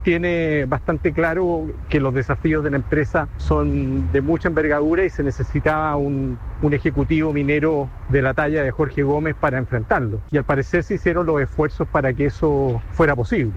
Tiene bastante claro que los desafíos de la empresa son de mucha envergadura y se necesitaba un ejecutivo minero de la talla de Jorge Gómez para enfrentarlo. Y al parecer se hicieron los esfuerzos para que eso fuera posible.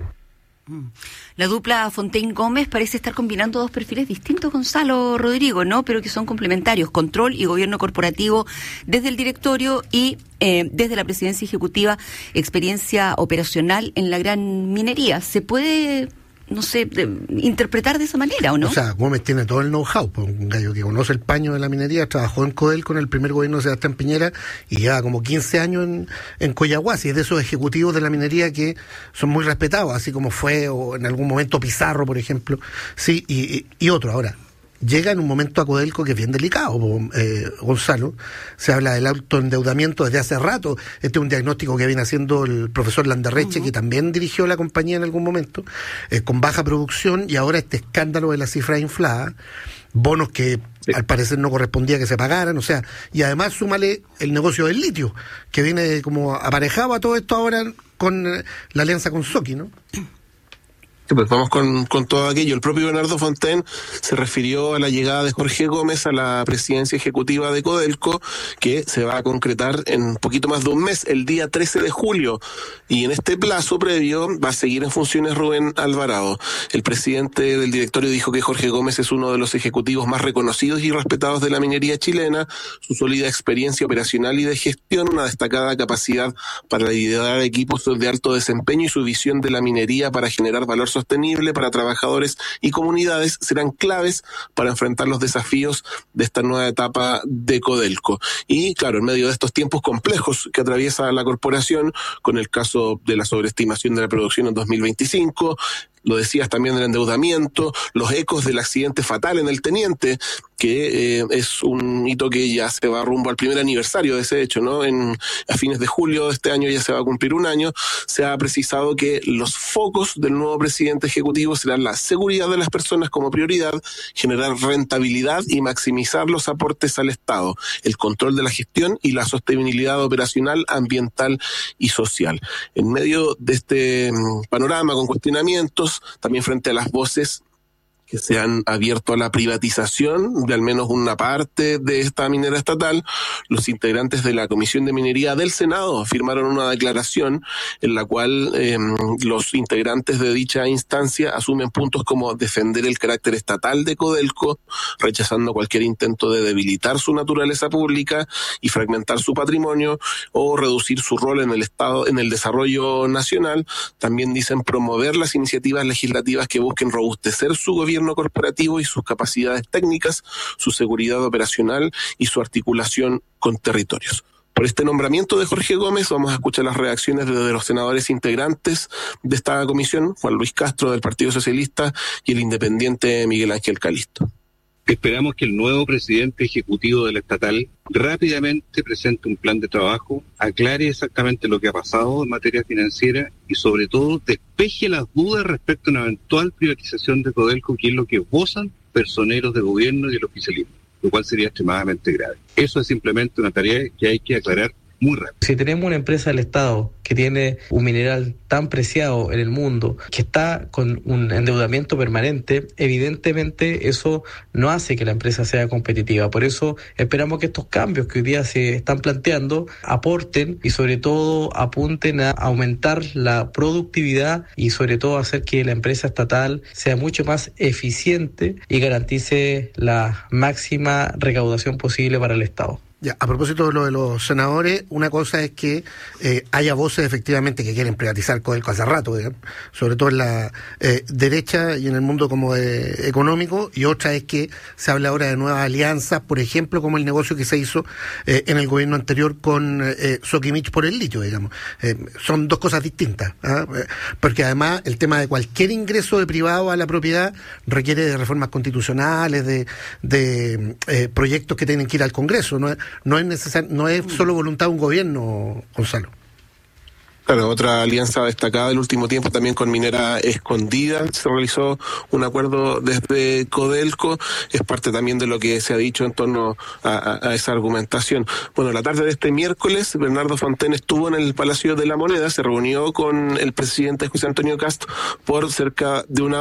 La dupla Fontaine-Gómez parece estar combinando dos perfiles distintos, Gonzalo Rodrigo, ¿no? Pero que son complementarios: control y gobierno corporativo desde el directorio y desde la presidencia ejecutiva, experiencia operacional en la gran minería. ¿Se puede, no sé, interpretar de esa manera o no? O sea, Gómez tiene todo el know-how, pues, un gallo que conoce el paño de la minería, trabajó en Codelco en el primer gobierno de Sebastián Piñera y lleva como 15 años en Coyahuasi. Es de esos ejecutivos de la minería que son muy respetados, así como fue o en algún momento Pizarro, por ejemplo. Sí, y otro. Ahora, llega en un momento a Codelco que es bien delicado, Gonzalo. Se habla del autoendeudamiento desde hace rato. Este es un diagnóstico que viene haciendo el profesor Landerreche, que también dirigió la compañía en algún momento, con baja producción, y ahora este escándalo de las cifras infladas, bonos que al parecer no correspondía que se pagaran, o sea, y además súmale el negocio del litio, que viene como aparejado a todo esto ahora con la alianza con Soki, ¿no? Sí, pues vamos con todo aquello. El propio Bernardo Fontaine se refirió a la llegada de Jorge Gómez a la presidencia ejecutiva de Codelco, que se va a concretar en poquito más de un mes, el día 13 de julio. Y en este plazo previo va a seguir en funciones Rubén Alvarado. El presidente del directorio dijo que Jorge Gómez es uno de los ejecutivos más reconocidos y respetados de la minería chilena. Su sólida experiencia operacional y de gestión, una destacada capacidad para liderar equipos de alto desempeño y su visión de la minería para generar valor sostenible para trabajadores y comunidades serán claves para enfrentar los desafíos de esta nueva etapa de Codelco. Y claro, en medio de estos tiempos complejos que atraviesa la corporación, con el caso de la sobreestimación de la producción en 2025, lo decías también del endeudamiento, los ecos del accidente fatal en el Teniente, que es un hito que ya se va rumbo al primer aniversario de ese hecho, ¿no? A fines de julio de este año ya se va a cumplir un año. Se ha precisado que los focos del nuevo presidente ejecutivo serán la seguridad de las personas como prioridad, generar rentabilidad y maximizar los aportes al Estado, el control de la gestión y la sostenibilidad operacional, ambiental y social. En medio de este panorama con cuestionamientos, también frente a las voces que se han abierto a la privatización de al menos una parte de esta minera estatal, los integrantes de la Comisión de Minería del Senado firmaron una declaración en la cual los integrantes de dicha instancia asumen puntos como defender el carácter estatal de Codelco, rechazando cualquier intento de debilitar su naturaleza pública y fragmentar su patrimonio o reducir su rol en el Estado, en el desarrollo nacional. También dicen promover las iniciativas legislativas que busquen robustecer su gobierno corporativo y sus capacidades técnicas, su seguridad operacional y su articulación con territorios. Por este nombramiento de Jorge Gómez vamos a escuchar las reacciones de los senadores integrantes de esta comisión, Juan Luis Castro del Partido Socialista y el independiente Miguel Ángel Calisto. Esperamos que el nuevo presidente ejecutivo de la estatal rápidamente presente un plan de trabajo, aclare exactamente lo que ha pasado en materia financiera y sobre todo despeje las dudas respecto a una eventual privatización de Codelco, que es lo que gozan personeros de gobierno y el oficialismo, lo cual sería extremadamente grave. Eso es simplemente una tarea que hay que aclarar muy rápido. Si tenemos una empresa del Estado que tiene un mineral tan preciado en el mundo, que está con un endeudamiento permanente, evidentemente eso no hace que la empresa sea competitiva. Por eso esperamos que estos cambios que hoy día se están planteando aporten y sobre todo apunten a aumentar la productividad y sobre todo hacer que la empresa estatal sea mucho más eficiente y garantice la máxima recaudación posible para el Estado. Ya, a propósito de lo de los senadores, una cosa es que haya voces efectivamente que quieren privatizar Codelco hace rato, digamos, sobre todo en la derecha y en el mundo como económico, y otra es que se habla ahora de nuevas alianzas, por ejemplo, como el negocio que se hizo en el gobierno anterior con Sokimich por el litio, digamos. Son dos cosas distintas, porque además el tema de cualquier ingreso de privado a la propiedad requiere de reformas constitucionales, de proyectos que tienen que ir al Congreso, no es necesario, no es solo voluntad de un gobierno, Gonzalo. Claro, otra alianza destacada del último tiempo también con Minera Escondida. Se realizó un acuerdo desde Codelco. Es parte también de lo que se ha dicho en torno a esa argumentación. Bueno, la tarde de este miércoles, Bernardo Fontaine estuvo en el Palacio de la Moneda, se reunió con el presidente José Antonio Kast por cerca de una